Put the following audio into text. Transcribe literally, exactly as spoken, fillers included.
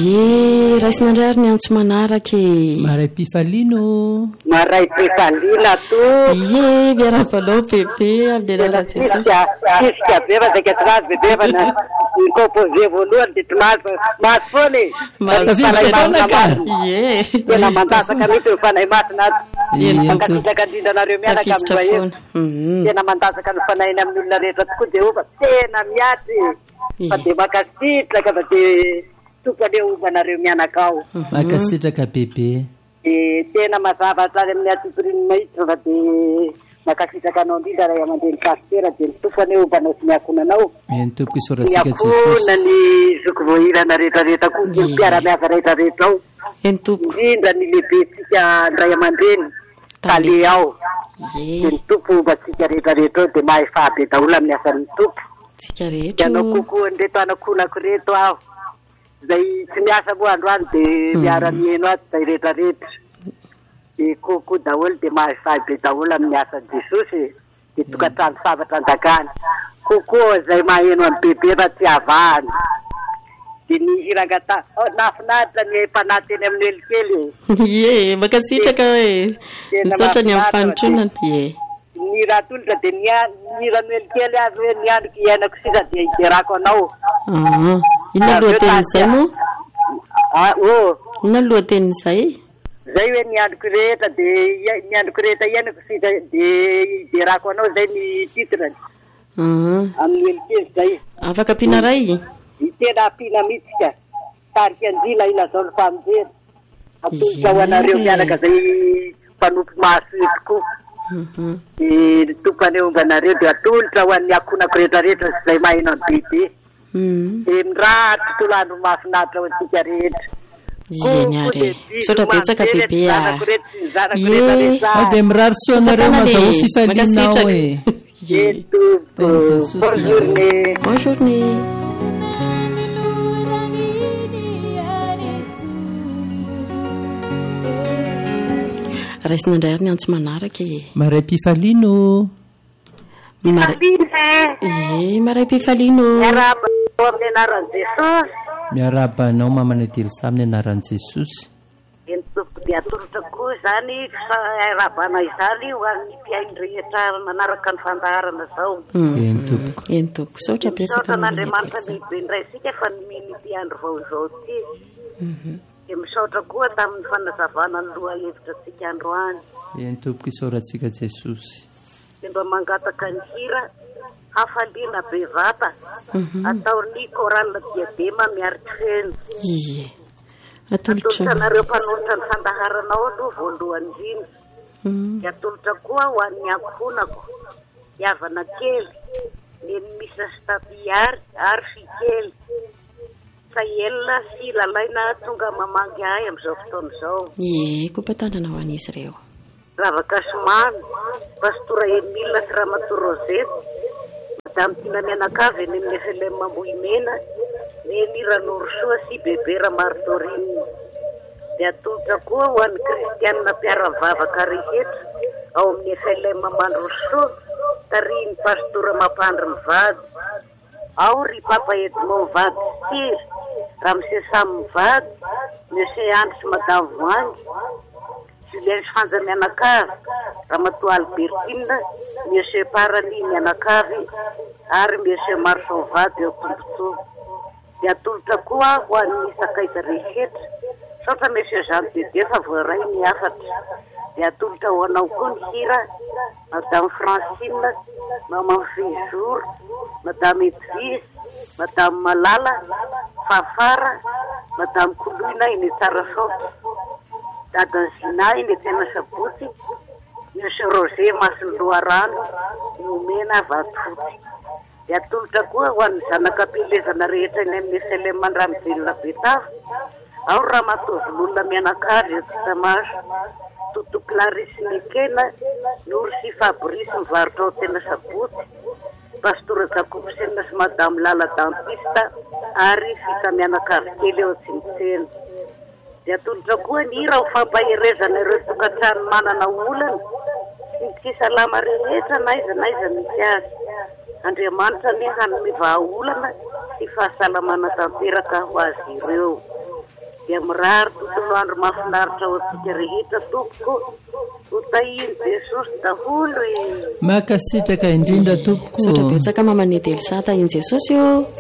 Ye raisinandray ny antso manaraky maray pifalino maray pifalina to ye miarabanao bebe amin'ny anaran'i Jesosy fisika be fa zay katrazy bebe fa na composé voalohany de tomaty maty foana e ye tena mandasaka mihitsy ny fanahy matina ankasitraka indrindranareo mianaka amin'izay eo tena mandasaka ny fanahiny amin'ny olona rehetra tokoa de ova tena miaty fa de makasitraka fa de tokany omanareo mianaka ao makasitraka bebe de tena mazava tsara amin'ny atipiriny mahitsy fa de makasitraka anao indrindra raha amandrany kasitera de ny tokany omanao sy miakonanao ny tompo isoratsika Jesosy ny zoko voahirana rehetrarehetra koa ny mpiara-miasa rehetrarehetra ao ny tompo indrindra ny lehibetsika ndray aman-dreny tale ao de ny tompo omatsika rehetrarehetra ao de mahay fahabe daholo amin'ny asan'ny tompo tsika rehetra anao kokoa nreto anakonako reto aho zay tsy miasa moa androany de miara-mieno ato zay rehetrarehetra de kokoa daholo de mahay fahabe daholo amin'ny asan'i Jesosy de tokantrano sabatra an-dakany kokoa zay maheno amin'ny bebe fa tsy avahany de ny hirangata nafinaritra ny mpanateny amin'ny elikely ye makasitraka hoe misaotra ny amin'ny fanotronana ye ny ratolotra de ny ranoelikely azy hoe ny androko iainako sisa de hiderako anao inona lohatenin'izay moa o inona lohatenin'izay zay hoe ny androko rehetra de ny androko rehetra iainako sisa de hiderako anao zay ny titrany amin'ny elikely zay afaka ampiana ray tena ampina mihitsika tarika anjila ilazao ny famonjena atolotra ho anareo mianaka zay mpanompo mahasoe tokoa de tokany ombanareo de atolotra ho an'ny akonako rehetrarehetra sy zay maheno any bebe de miratra tontolo andro mahafinaritra ho antsika rehetra zeny ary misaotra betsaka bebe a ye de mirary soanareo mazao fifalinao e ye tompo bonne journée bonne journée raisinandray ary ny antso manaraka e maray pifalino e maray pifalino miarabanao amin'ny anaran'i Jesosy miarabanao mamana telisa amin'ny anaran'i Jesosy eny tompo de atolotra koa zany arabana izany ho an'ny mpiainy rehetra manaraka ny fandaharana zao eny tompoko eny tompoko saotra betsaka n'Andriamanitra lehibe indray sika fa nomeny ity andro vao zao ty de misaotra koa tamin'ny fanazavana ny loha hevitra tsika androany eny tompoko isaorantsika Jesosy de mba mangataka ny hira hafaliana bevata ataony korala diadema miaritra feno ie atolotra nareo mpanolotra ny fandaharanao aloha voalohany indrindra de atolotra koa ho an'ny ankonako hiavana kely neny misa stabiary ary fikely fa elona sy lalaina tonga mamangy ahy amin'izao fotoana izao ie kompatandrina ho an'izy ireo ravaka somamy pastora Emile sy Ramatoa Rosette madame Tina Mianakavy eny amin'ny F L M Ambohimena neny Ranorosoa sy bebe Ramartorine de atolotra koa ho an'ny kristianina mpiara-mivavaka rehetra ao amin'ny F L M Mandrosoa tariny pastora Mampandry Mivady ao ry papa Edmond Mivady Siry Ramse Sam Mivady monsieur Andry sy madame Voangy Julien Franja Mianakavy Ramatoa Albertine monsieur Parali Mianakavy ary monsieur Marson Vady eo Tombontsoa de atolotra koa ho an'ny sakaiza rehetra saotra monsieur Jean Bebe fa voaray ny afatra de atolotra ho anao koa ny hira madame Francine maman Fijour madame Edwige madame Malala Fafara madame Koloina eny tsara saotra dadan'ny Zina eny tena sabotsy monsieur Roger Masinloarano nomena Vatofoty de atolotra koa ho an'ny zanakam-pilezana rehetra eny amin'ny F L M Mandramivelona Betava ao Ramatovolona Mianakavy Tamaso Toto Clarisse Nikena Nory sy Fabrice mivarotra ao tena sabotsy pastora Jacob Senna sy madame Lala Dentista ary Fika Mianakavy kely eo Tsinitsena de atolotra koa ny ira ho fampaherezana ireo tokantrano manana olana sy ny tsy salama rehetra naiza naiza misy azy Andriamanitra ny hanome vahaolana sy fahasalamana tanteraka ho azy ireo dia mirary tontolo andro mahafinaritra ao antsika rehetra tompoko hotahiny Jesosy daholo e makasitraka indrindra tompoko saotra betsaka mamanety Elisata in Jesosy io